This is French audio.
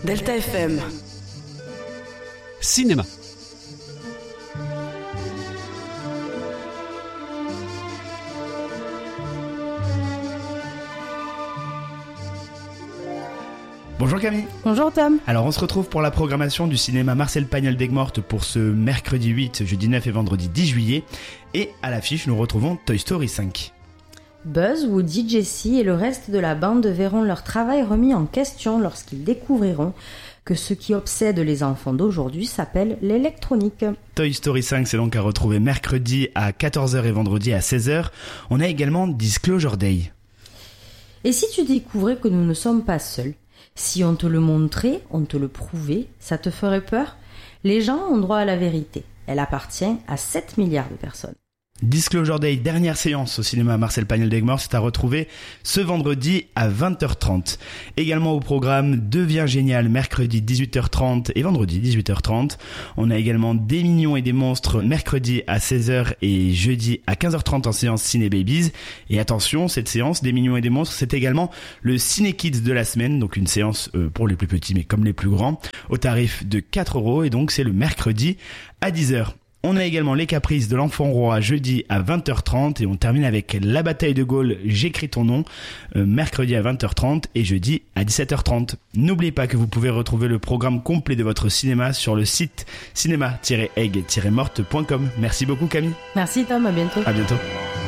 Delta FM. Cinéma. Bonjour Camille. Bonjour Tom. Alors on se retrouve pour la programmation du cinéma Marcel Pagnol d'Aigues-Mortes pour ce mercredi 8, jeudi 9 et vendredi 10 juillet. Et à l'affiche, nous retrouvons Toy Story 5. Buzz, Woody, Jessie et le reste de la bande verront leur travail remis en question lorsqu'ils découvriront que ce qui obsède les enfants d'aujourd'hui s'appelle l'électronique. Toy Story 5, c'est donc à retrouver mercredi à 14h et vendredi à 16h. On a également Disclosure Day. Et si tu découvrais que nous ne sommes pas seuls? Si on te le montrait, on te le prouvait, ça te ferait peur? Les gens ont droit à la vérité. Elle appartient à 7 milliards de personnes. Disclosure Day, dernière séance au cinéma Marcel Pagnol d'Aigues-Mortes, c'est à retrouver ce vendredi à 20h30. Également au programme Deviens génial, mercredi 18h30 et vendredi 18h30. On a également Des mignons et des monstres, mercredi à 16h et jeudi à 15h30 en séance Ciné Babies. Et attention, cette séance Des mignons et des monstres, c'est également le Ciné Kids de la semaine, donc une séance pour les plus petits mais comme les plus grands, au tarif de 4€ et donc c'est le mercredi à 10h. On a également Les Caprices de l'Enfant Roi jeudi à 20h30 et on termine avec La Bataille de Gaulle, J'écris ton nom, mercredi à 20h30 et jeudi à 17h30. N'oubliez pas que vous pouvez retrouver le programme complet de votre cinéma sur le site cinéma-aigue-morte.com. Merci beaucoup Camille. Merci Tom, à bientôt. À bientôt.